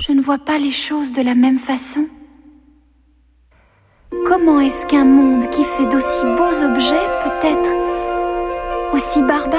Je ne vois pas les choses de la même façon. Comment est-ce qu'un monde qui fait d'aussi beaux objets peut être aussi barbare ?